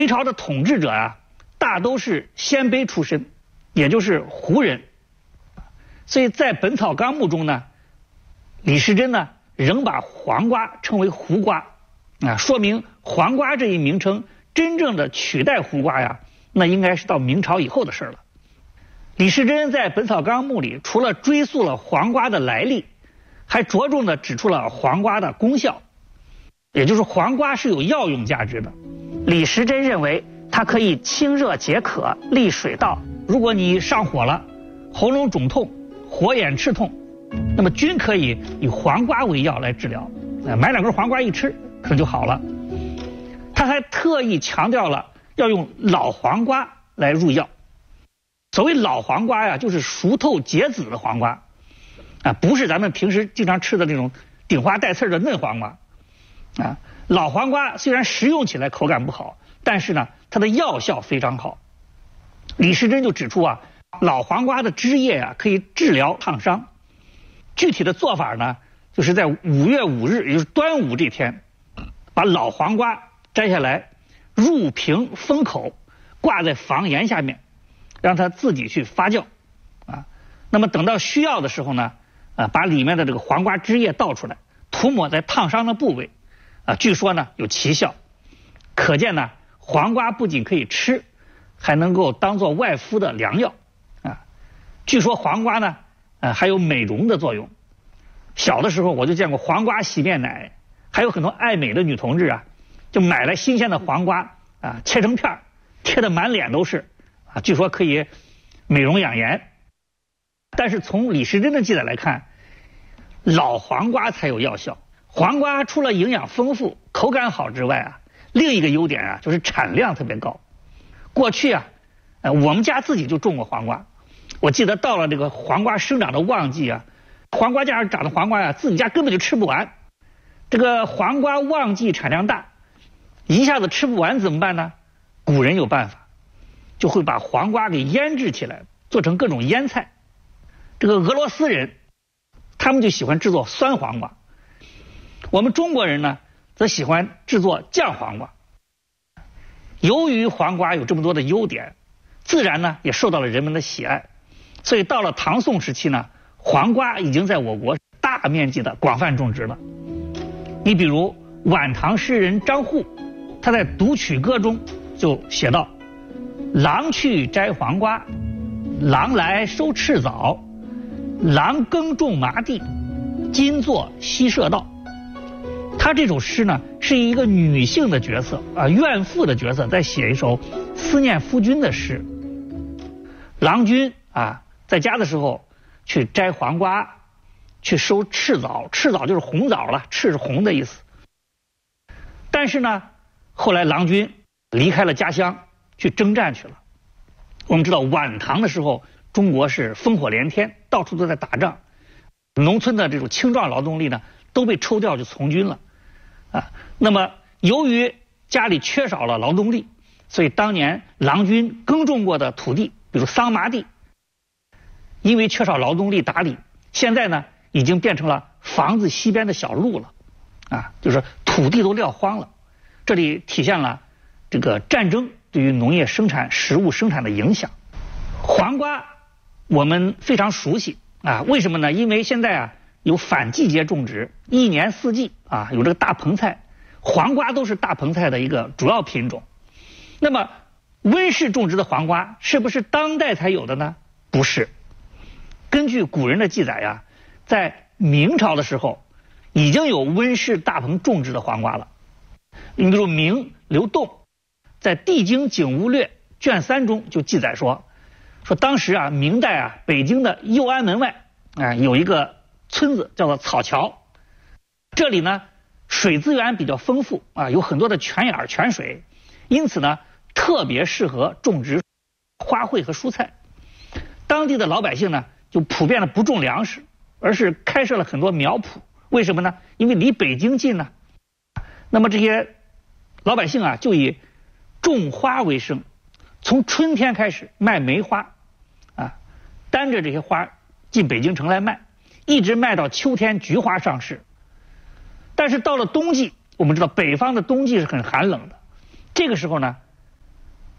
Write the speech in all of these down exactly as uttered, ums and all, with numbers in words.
明朝的统治者啊，大都是鲜卑出身，也就是胡人，所以在《本草纲目》中呢，李时珍呢仍把黄瓜称为胡瓜，啊，说明黄瓜这一名称真正的取代胡瓜呀，那应该是到明朝以后的事了。李时珍在《本草纲目》里除了追溯了黄瓜的来历，还着重的指出了黄瓜的功效，也就是黄瓜是有药用价值的。李时珍认为它可以清热解渴、利水道。如果你上火了、喉咙肿痛、火眼赤痛，那么均可以以黄瓜为药来治疗。买两根黄瓜一吃，可能就好了。他还特意强调了要用老黄瓜来入药。所谓老黄瓜呀，就是熟透结籽的黄瓜，啊，不是咱们平时经常吃的那种顶花带刺的嫩黄瓜。啊，老黄瓜虽然食用起来口感不好，但是呢，它的药效非常好。李时珍就指出啊，老黄瓜的汁液啊可以治疗烫伤。具体的做法呢，就是在五月五日，也就是端午这天，把老黄瓜摘下来，入瓶封口，挂在房檐下面，让它自己去发酵。啊，那么等到需要的时候呢，啊，把里面的这个黄瓜汁液倒出来，涂抹在烫伤的部位。啊，据说呢有奇效，可见呢黄瓜不仅可以吃，还能够当做外敷的良药啊。据说黄瓜呢，呃还有美容的作用。小的时候我就见过黄瓜洗面奶，还有很多爱美的女同志啊，就买来新鲜的黄瓜啊，切成片贴得满脸都是啊，据说可以美容养颜。但是从李时珍的记载来看，老黄瓜才有药效。黄瓜除了营养丰富、口感好之外啊，另一个优点啊就是产量特别高。过去啊，呃，我们家自己就种过黄瓜。我记得到了这个黄瓜生长的旺季啊，黄瓜架上长的黄瓜呀、啊，自己家根本就吃不完。这个黄瓜旺季产量大，一下子吃不完怎么办呢？古人有办法，就会把黄瓜给腌制起来，做成各种腌菜。这个俄罗斯人，他们就喜欢制作酸黄瓜。我们中国人呢，则喜欢制作酱黄瓜。由于黄瓜有这么多的优点，自然呢也受到了人们的喜爱。所以到了唐宋时期呢，黄瓜已经在我国大面积的广泛种植了。你比如晚唐诗人张祜，他在《独曲歌》中就写道：郎去摘黄瓜，郎来收赤枣，郎耕种麻地，今作西社道。他这首诗呢，是一个女性的角色啊，怨妇的角色，在写一首思念夫君的诗。郎君啊，在家的时候去摘黄瓜，去收赤枣，赤枣就是红枣了，赤是红的意思。但是呢，后来郎君离开了家乡，去征战去了。我们知道晚唐的时候，中国是烽火连天，到处都在打仗，农村的这种青壮劳动力呢，都被抽调去从军了。啊，那么由于家里缺少了劳动力，所以当年郎君耕种过的土地，比如桑麻地，因为缺少劳动力打理，现在呢已经变成了房子西边的小路了，啊，就是土地都撂荒了。这里体现了这个战争对于农业生产、食物生产的影响。黄瓜我们非常熟悉啊，为什么呢？因为现在啊有反季节种植，一年四季啊有这个大棚菜，黄瓜都是大棚菜的一个主要品种。那么温室种植的黄瓜是不是当代才有的呢？不是。根据古人的记载呀，在明朝的时候已经有温室大棚种植的黄瓜了。你比如明刘栋在《地经景物略》卷三中就记载说，说当时啊明代啊北京的右安门外啊有一个村子叫做草桥，这里呢水资源比较丰富啊，有很多的泉眼泉水，因此呢特别适合种植花卉和蔬菜。当地的老百姓呢就普遍的不种粮食，而是开设了很多苗圃。为什么呢？因为离北京近呢。那么这些老百姓啊就以种花为生，从春天开始卖梅花啊，担着这些花进北京城来卖，一直卖到秋天菊花上市。但是到了冬季，我们知道北方的冬季是很寒冷的，这个时候呢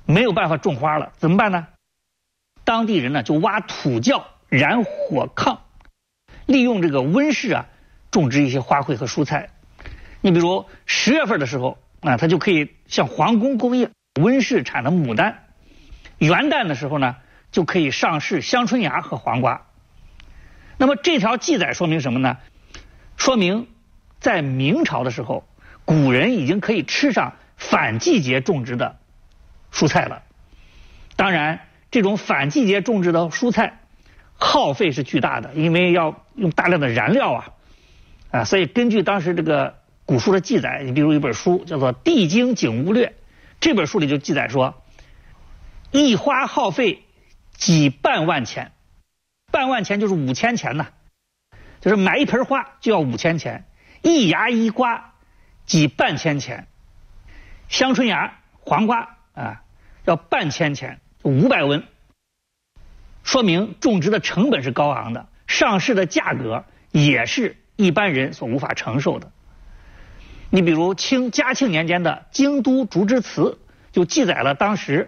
没有办法种花了，怎么办呢？当地人呢就挖土窖、燃火炕，利用这个温室啊种植一些花卉和蔬菜。你比如十月份的时候啊，它就可以向皇宫供应温室产的牡丹；元旦的时候呢，就可以上市香春芽和黄瓜。那么这条记载说明什么呢？说明在明朝的时候，古人已经可以吃上反季节种植的蔬菜了。当然，这种反季节种植的蔬菜耗费是巨大的，因为要用大量的燃料啊，啊，所以根据当时这个古书的记载，你比如一本书叫做《地经景物略》，这本书里就记载说，一花耗费几半万钱，半万钱就是五千钱呐，就是买一盆花就要五千钱，一芽一瓜几半千钱，香春芽、黄瓜啊要半千钱，五百文，说明种植的成本是高昂的，上市的价格也是一般人所无法承受的。你比如清嘉庆年间的《京都竹枝词》就记载了当时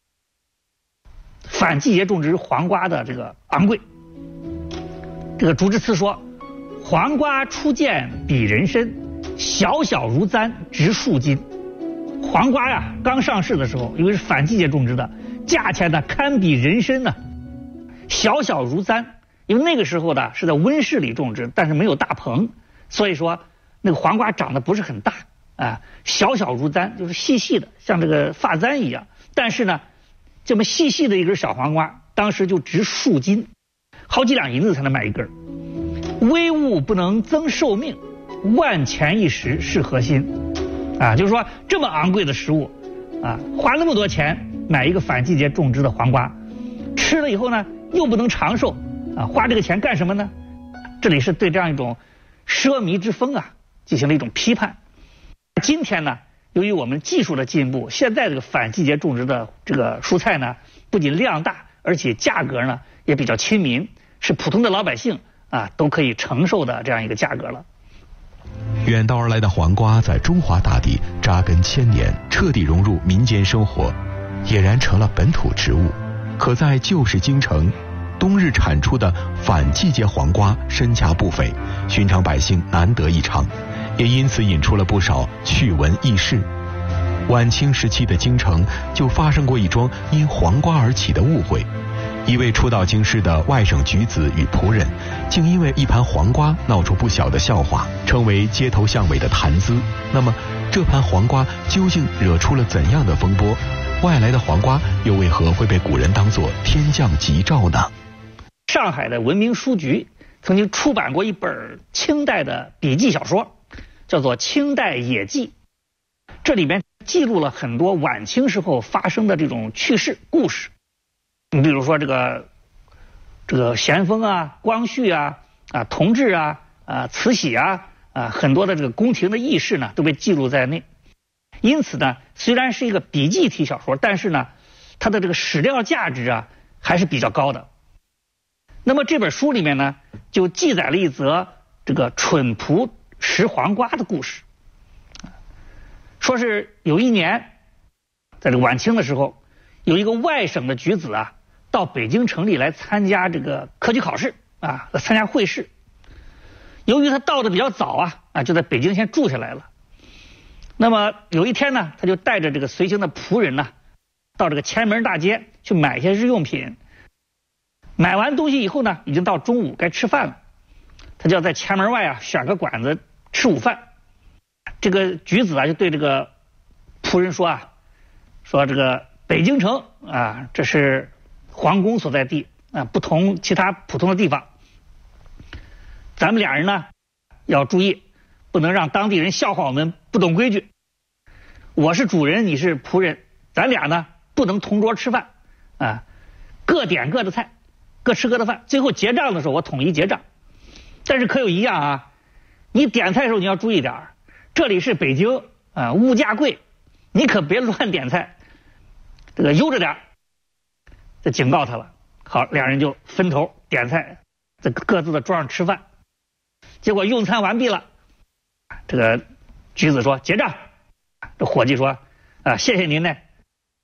反季节种植黄瓜的这个昂贵。这个竹枝词说，黄瓜初见比人参，小小如簪值数斤。黄瓜呀刚上市的时候，因为是反季节种植的，价钱呢堪比人参呢，小小如簪，因为那个时候呢是在温室里种植，但是没有大棚，所以说那个黄瓜长得不是很大啊，小小如簪就是细细的，像这个发簪一样。但是呢，这么细细的一根小黄瓜，当时就值数斤，好几两银子才能买一根。微物不能增寿命，万钱一时是何心？啊，就是说这么昂贵的食物，啊，花那么多钱买一个反季节种植的黄瓜，吃了以后呢又不能长寿，啊，花这个钱干什么呢？这里是对这样一种奢靡之风啊进行了一种批判。今天呢，由于我们技术的进步，现在这个反季节种植的这个蔬菜呢，不仅量大，而且价格呢也比较亲民，是普通的老百姓啊都可以承受的这样一个价格了。 远道而来的黄瓜在中华大地扎根千年，彻底融入民间生活，俨然成了本土植物。可在旧时京城，冬日产出的反季节黄瓜身价不菲，寻常百姓难得一尝，也因此引出了不少趣闻轶事。晚清时期的京城就发生过一桩因黄瓜而起的误会，一位初到京师的外省举子与仆人，竟因为一盘黄瓜闹出不小的笑话，成为街头巷尾的谈资。那么这盘黄瓜究竟惹出了怎样的风波？外来的黄瓜又为何会被古人当作天降吉兆呢？ 上海的文明书局曾经出版过一本清代的笔记小说，叫做《清代野记》，这里面记录了很多晚清时候发生的这种趣事故事。你比如说这个这个咸丰啊、光绪啊、啊同治啊、啊慈禧啊、啊很多的这个宫廷的轶事呢都被记录在内。因此呢，虽然是一个笔记体小说，但是呢，它的这个史料价值啊还是比较高的。那么这本书里面呢，就记载了一则这个蠢仆食黄瓜的故事。说是有一年，在这个晚清的时候，有一个外省的举子啊，到北京城里来参加这个科举考试啊，来参加会试。由于他到的比较早啊，啊就在北京先住下来了。那么有一天呢，他就带着这个随行的仆人呢，到这个前门大街去买一些日用品。买完东西以后呢，已经到中午该吃饭了，他就要在前门外啊选个馆子吃午饭。这个举子啊就对这个仆人说啊，说这个北京城啊，这是皇宫所在地啊，不同其他普通的地方。咱们俩人呢要注意，不能让当地人笑话我们不懂规矩。我是主人，你是仆人，咱俩呢不能同桌吃饭啊，各点各的菜，各吃各的饭，最后结账的时候我统一结账。但是可有一样啊，你点菜的时候你要注意点，这里是北京啊，物价贵，你可别乱点菜，这个悠着点。这警告他了。好，两人就分头点菜，在各自的桌上吃饭。结果用餐完毕了，这个举子说结账，这伙计说啊，谢谢您呢，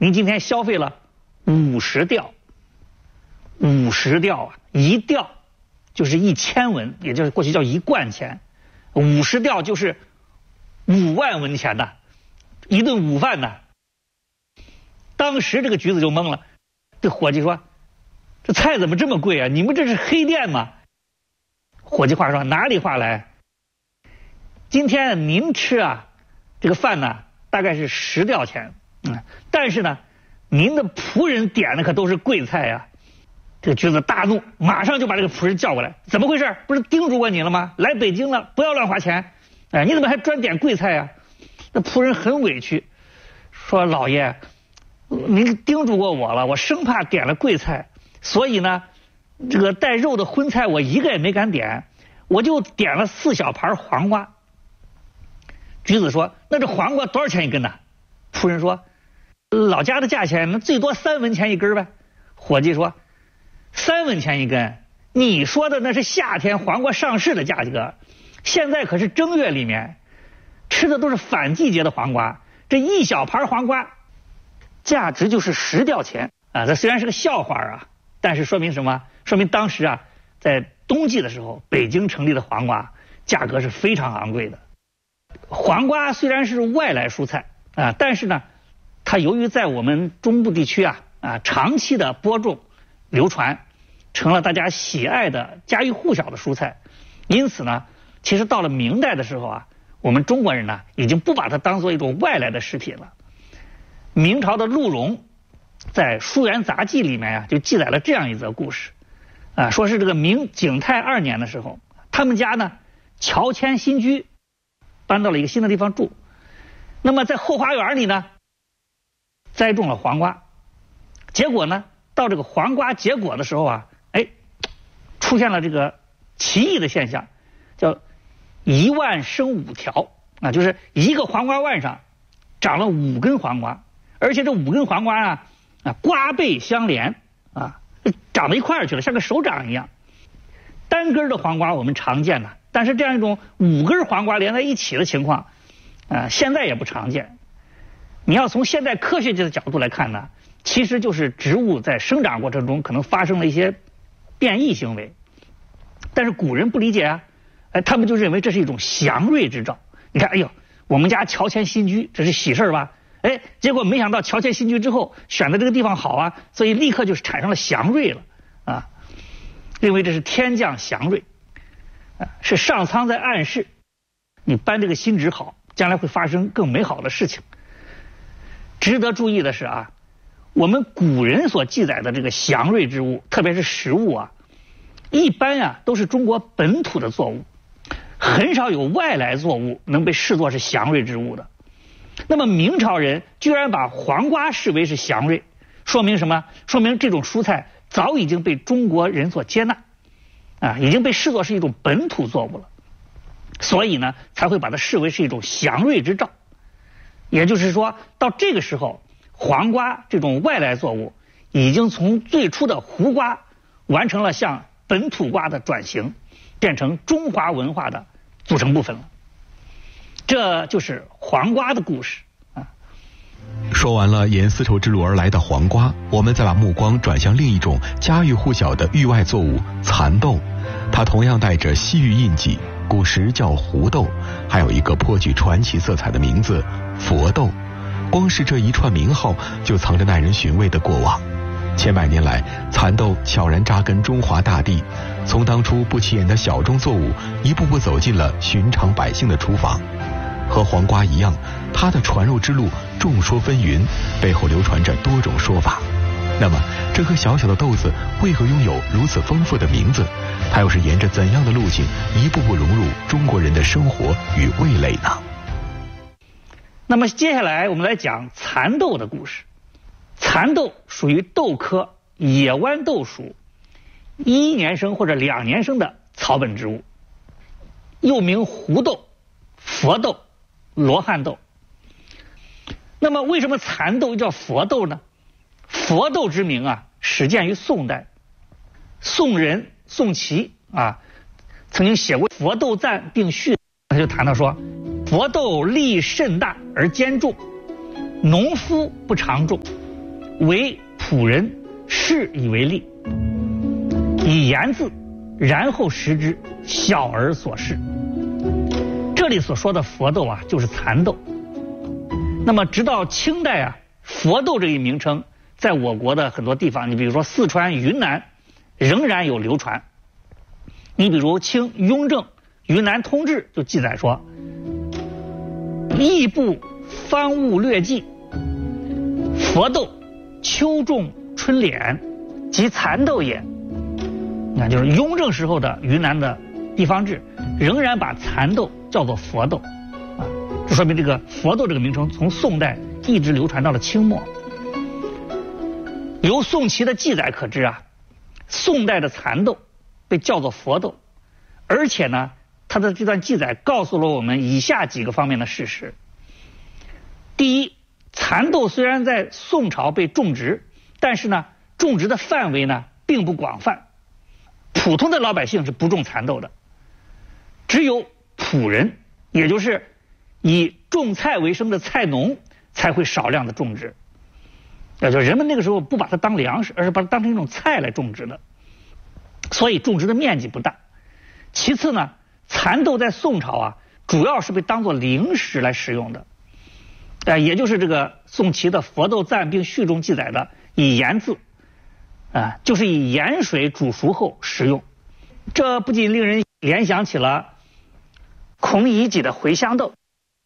您今天消费了五十吊，五十吊啊，一吊就是一千文，也就是过去叫一贯钱，五十吊就是五万文钱呐，一顿午饭呐。当时这个橘子就懵了，这伙计说：“这菜怎么这么贵啊？你们这是黑店吗？”伙计话说：“哪里话来？今天您吃啊，这个饭呢大概是十吊钱，嗯，但是呢，您的仆人点的可都是贵菜呀。”这个橘子大怒，马上就把这个仆人叫过来：“怎么回事？不是叮嘱过你了吗？来北京了，不要乱花钱。哎，你怎么还专点贵菜呀？”那仆人很委屈，说：“老爷，您叮嘱过我了，我生怕点了贵菜，所以呢，这个带肉的荤菜我一个也没敢点，我就点了四小盘黄瓜。”橘子说：“那这黄瓜多少钱一根呢？”仆人说：“老家的价钱，那最多三文钱一根呗。”伙计说：“三文钱一根，你说的那是夏天黄瓜上市的价格，现在可是正月里面，吃的都是反季节的黄瓜，这一小盘黄瓜价值就是十吊钱啊！这虽然是个笑话啊，但是说明什么？说明当时啊，在冬季的时候，北京城里的黄瓜价格是非常昂贵的。黄瓜虽然是外来蔬菜啊，但是呢，它由于在我们中部地区啊啊长期的播种流传，成了大家喜爱的家喻户晓的蔬菜。因此呢，其实到了明代的时候啊，我们中国人呢已经不把它当做一种外来的食品了。明朝的陆荣在《书园杂记》里面呀、啊，就记载了这样一则故事啊，说是这个明景泰二年的时候，他们家呢乔迁新居，搬到了一个新的地方住。那么在后花园里呢，栽种了黄瓜，结果呢，到这个黄瓜结果的时候啊，哎，出现了这个奇异的现象，叫一万生五条啊，就是一个黄瓜腕上长了五根黄瓜，而且这五根黄瓜啊啊瓜背相连啊，长到一块儿去了，像个手掌一样。单根的黄瓜我们常见的，但是这样一种五根黄瓜连在一起的情况啊，现在也不常见。你要从现代科学界的角度来看呢，其实就是植物在生长过程中可能发生了一些变异行为，但是古人不理解啊，哎，他们就认为这是一种祥瑞之兆。你看，哎呦，我们家乔迁新居，这是喜事吧？哎，结果没想到乔迁新居之后，选的这个地方好啊，所以立刻就产生了祥瑞了啊，认为这是天降祥瑞，啊，是上苍在暗示你搬这个新址好，将来会发生更美好的事情。值得注意的是啊，我们古人所记载的这个祥瑞之物，特别是食物啊，一般啊都是中国本土的作物，很少有外来作物能被视作是祥瑞之物的。那么明朝人居然把黄瓜视为是祥瑞，说明什么？说明这种蔬菜早已经被中国人所接纳啊，已经被视作是一种本土作物了，所以呢才会把它视为是一种祥瑞之兆。也就是说，到这个时候，黄瓜这种外来作物已经从最初的胡瓜完成了向本土瓜的转型，变成中华文化的组成部分了。这就是黄瓜的故事啊。 说完了沿丝绸之路而来的黄瓜，我们再把目光转向另一种家喻户晓的域外作物蚕豆，它同样带着西域印记，古时叫胡豆，还有一个颇具传奇色彩的名字佛豆。光是这一串名号就藏着耐人寻味的过往。千百年来，蚕豆悄然扎根中华大地，从当初不起眼的小众作物，一步步走进了寻常百姓的厨房。和黄瓜一样，它的传入之路众说纷纭，背后流传着多种说法。那么，这颗小小的豆子为何拥有如此丰富的名字？它又是沿着怎样的路径，一步步融入中国人的生活与味蕾呢？ 那么接下来我们来讲蚕豆的故事。蚕豆属于豆科野豌豆属一年生或者两年生的草本植物，又名胡豆、佛豆、罗汉豆。那么为什么蚕豆叫佛豆呢？佛豆之名啊，始建于宋代。宋人宋祁啊，曾经写过《佛豆赞》并序，他就谈到说，佛豆粒甚大而坚重，农夫不常种， 为仆人士以为利，以言字，然后食之，小儿所视。这里所说的佛豆啊，就是蚕豆。那么直到清代啊，佛豆这一名称在我国的很多地方，你比如说四川、云南，仍然有流传。你比如清雍正《云南通志》就记载说：“异部方物略记，佛豆秋种春敛，即蚕豆也。”你看，就是雍正时候的云南的地方志，仍然把蚕豆叫做佛豆，啊，这说明这个佛豆这个名称从宋代一直流传到了清末。由宋齐的记载可知啊，宋代的蚕豆被叫做佛豆，而且呢，他的这段记载告诉了我们以下几个方面的事实。第一，蚕豆虽然在宋朝被种植，但是呢，种植的范围呢并不广泛，普通的老百姓是不种蚕豆的，只有仆人，也就是以种菜为生的菜农才会少量的种植。也就是人们那个时候不把它当粮食，而是把它当成一种菜来种植的，所以种植的面积不大。其次呢，蚕豆在宋朝啊，主要是被当作零食来食用的，呃，也就是这个宋齐的《佛豆赞并序》中记载的以盐渍，啊，就是以盐水煮熟后食用。这不仅令人联想起了孔乙己的茴香豆，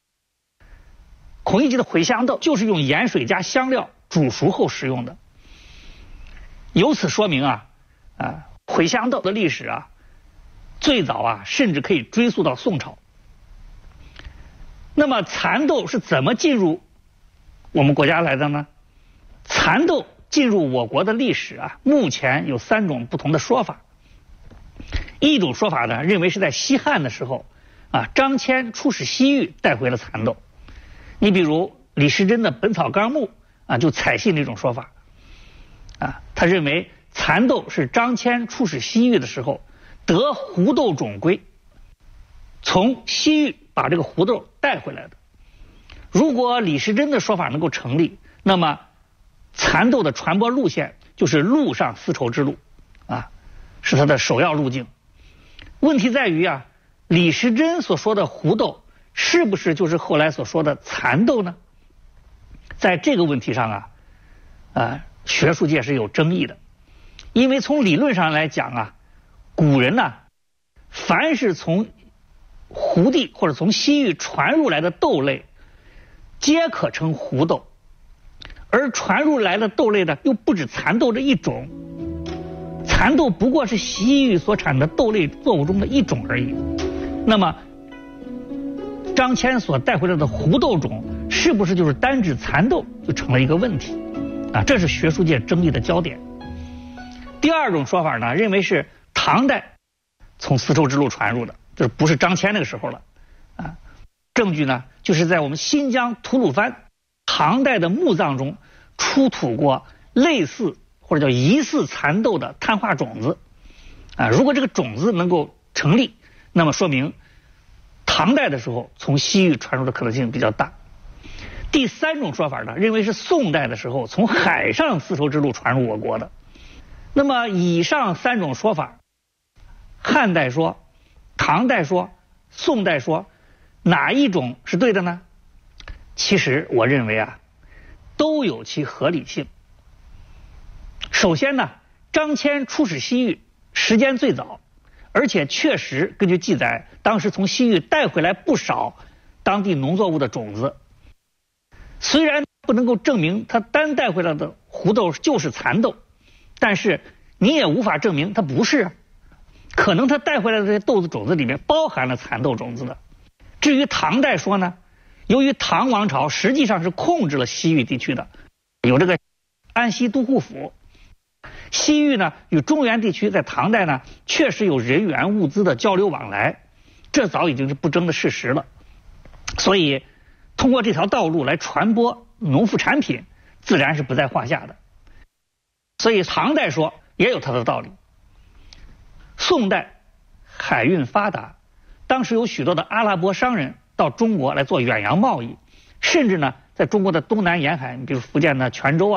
孔乙己的茴香豆就是用盐水加香料煮熟后食用的。由此说明啊，啊，茴香豆的历史啊，最早啊，甚至可以追溯到宋朝。那么蚕豆是怎么进入我们国家来的呢？蚕豆进入我国的历史啊，目前有三种不同的说法。一种说法呢，认为是在西汉的时候啊，张骞出使西域带回了蚕豆。你比如李时珍的《本草纲目》啊，就采信这种说法啊，他认为蚕豆是张骞出使西域的时候得胡豆种归，从西域把这个胡豆带回来的。如果李时珍的说法能够成立，那么蚕豆的传播路线就是陆上丝绸之路啊，是它的首要路径。问题在于啊，李时珍所说的胡豆是不是就是后来所说的蚕豆呢？在这个问题上啊，啊，学术界是有争议的。因为从理论上来讲啊，古人呢，凡是从胡地或者从西域传入来的豆类，皆可称胡豆，而传入来的豆类呢，又不止蚕豆这一种。蚕豆不过是西域所产的豆类作物中的一种而已。那么张骞所带回来的胡豆种是不是就是单指蚕豆，就成了一个问题啊，这是学术界争议的焦点。第二种说法呢，认为是唐代从丝绸之路传入的，就是不是张骞那个时候了啊。证据呢，就是在我们新疆吐鲁番唐代的墓葬中出土过类似或者叫疑似蚕豆的碳化种子啊。如果这个种子能够成立，那么说明唐代的时候从西域传入的可能性比较大。第三种说法呢，认为是宋代的时候从海上丝绸之路传入我国的。那么以上三种说法，汉代说、唐代说、宋代说，哪一种是对的呢？其实我认为啊，都有其合理性。首先呢，张骞出使西域时间最早，而且确实根据记载，当时从西域带回来不少当地农作物的种子。虽然不能够证明他单带回来的胡豆就是蚕豆，但是你也无法证明它不是，可能他带回来的这些豆子种子里面包含了蚕豆种子的。至于唐代说呢，由于唐王朝实际上是控制了西域地区的，有这个安西都护府，西域呢与中原地区在唐代呢确实有人员物资的交流往来，这早已经是不争的事实了。所以通过这条道路来传播农副产品，自然是不在话下的。所以唐代说也有它的道理。宋代海运发达，当时有许多的阿拉伯商人到中国来做远洋贸易，甚至呢在中国的东南沿海，比如福建的泉州啊